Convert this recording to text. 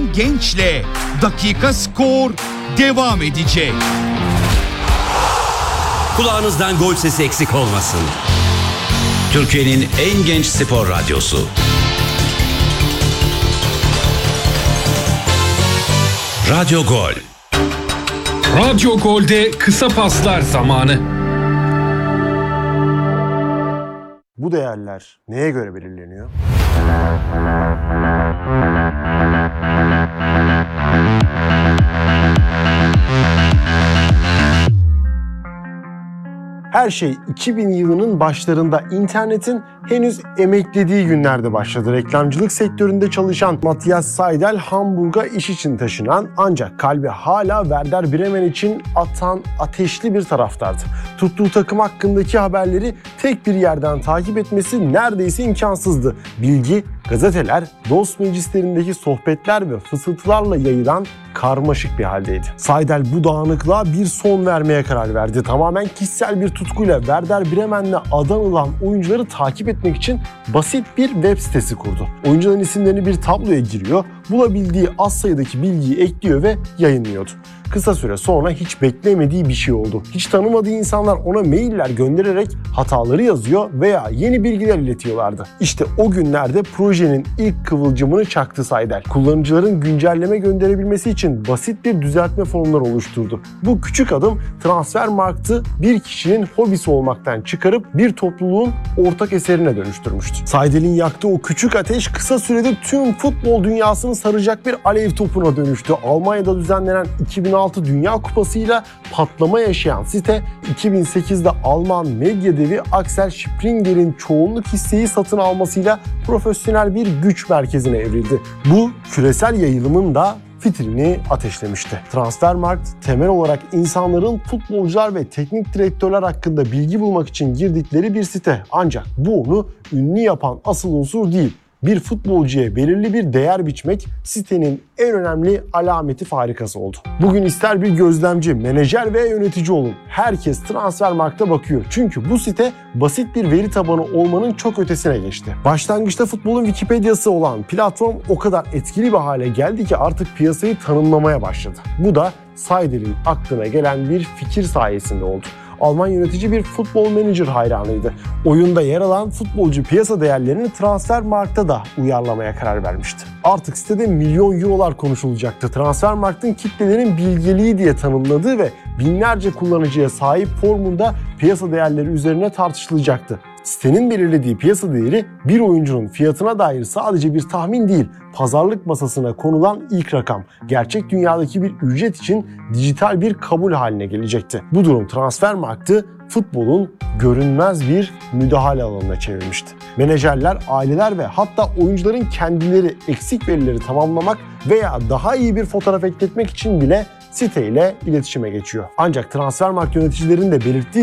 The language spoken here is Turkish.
gençle Dakika Skor devam edecek. Kulağınızdan gol sesi eksik olmasın. Türkiye'nin en genç spor radyosu. Radyo Gol. Radyo Gol'de kısa paslar zamanı. Bu değerler neye göre belirleniyor? Her şey 2000 yılının başlarında internetin henüz emeklediği günlerde başladı. Reklamcılık sektöründe çalışan Matthias Seidel Hamburg'a iş için taşınan ancak kalbi hala Werder Bremen için atan ateşli bir taraftardı. Tuttuğu takım hakkındaki haberleri tek bir yerden takip etmesi neredeyse imkansızdı. Bilgi, gazeteler, dost meclislerindeki sohbetler ve fısıltılarla yayılan karmaşık bir haldeydi. Seidel bu dağınıklığa bir son vermeye karar verdi. Tamamen kişisel bir tutkuyla Werder Bremen'le adanılan oyuncuları takip etmek için basit bir web sitesi kurdu. Oyuncuların isimlerini bir tabloya giriyor, bulabildiği az sayıdaki bilgiyi ekliyor ve yayınlıyordu. Kısa süre sonra hiç beklemediği bir şey oldu. Hiç tanımadığı insanlar ona mailler göndererek hataları yazıyor veya yeni bilgiler iletiyorlardı. İşte o günlerde projenin ilk kıvılcımını çaktı Seidel. Kullanıcıların güncelleme gönderebilmesi için basit bir düzeltme formları oluşturdu. Bu küçük adım Transfermarkt'ı bir kişinin hobisi olmaktan çıkarıp bir topluluğun ortak eserine dönüştürmüştü. Seidel'in yaktığı o küçük ateş kısa sürede tüm futbol dünyasını saracak bir alev topuna dönüştü. Almanya'da düzenlenen 2006 Dünya Kupası'yla patlama yaşayan site 2008'de Alman medya devi Axel Springer'in çoğunluk hisseyi satın almasıyla profesyonel bir güç merkezine evrildi. Bu küresel yayılımın da fitilini ateşlemişti. Transfermarkt temel olarak insanların futbolcular ve teknik direktörler hakkında bilgi bulmak için girdikleri bir site. Ancak bu onu ünlü yapan asıl unsur değil. Bir futbolcuya belirli bir değer biçmek sitenin en önemli alameti farikası oldu. Bugün ister bir gözlemci, menajer veya yönetici olun, herkes Transfermarkt'a bakıyor. Çünkü bu site basit bir veri tabanı olmanın çok ötesine geçti. Başlangıçta futbolun Wikipedia'sı olan platform o kadar etkili bir hale geldi ki artık piyasayı tanımlamaya başladı. Bu da Seidel'in aklına gelen bir fikir sayesinde oldu. Alman yönetici bir futbol menajer hayranıydı. Oyunda yer alan futbolcu piyasa değerlerini Transfermarkt'ta da uyarlamaya karar vermişti. Artık sitede milyon eurolar konuşulacaktı. Transfermarkt'ın kitlelerin bilgeliği diye tanımladığı ve binlerce kullanıcıya sahip formunda piyasa değerleri üzerine tartışılacaktı. Sitenin belirlediği piyasa değeri bir oyuncunun fiyatına dair sadece bir tahmin değil, pazarlık masasına konulan ilk rakam. Gerçek dünyadaki bir ücret için dijital bir kabul haline gelecekti. Bu durum Transfermarkt'ı futbolun görünmez bir müdahale alanına çevirmişti. Menajerler, aileler ve hatta oyuncuların kendileri eksik verileri tamamlamak veya daha iyi bir fotoğraf ekletmek için bile siteyle iletişime geçiyor. Ancak Transfermarkt yöneticilerinin de belirttiği